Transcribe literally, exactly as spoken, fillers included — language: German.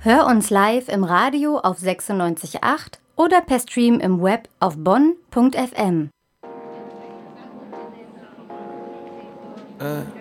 Hör uns live im Radio auf sechsundneunzig Komma acht oder per Stream im Web auf bonn punkt f m. Äh.